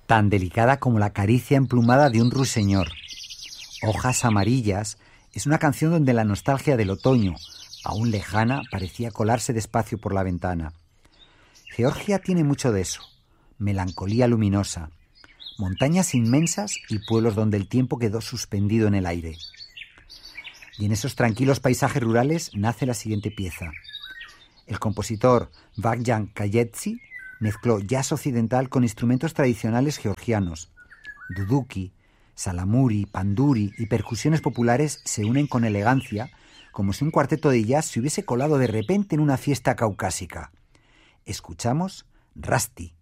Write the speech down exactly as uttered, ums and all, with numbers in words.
tan delicada como la caricia emplumada de un ruiseñor. Hojas amarillas es una canción donde la nostalgia del otoño, aún lejana, parecía colarse despacio por la ventana. Georgia tiene mucho de eso, melancolía luminosa, montañas inmensas y pueblos donde el tiempo quedó suspendido en el aire. Y en esos tranquilos paisajes rurales nace la siguiente pieza. El compositor Vakhtang Kayetsi mezcló jazz occidental con instrumentos tradicionales georgianos. Duduki, salamuri, panduri y percusiones populares se unen con elegancia, como si un cuarteto de jazz se hubiese colado de repente en una fiesta caucásica. Escuchamos Rusty.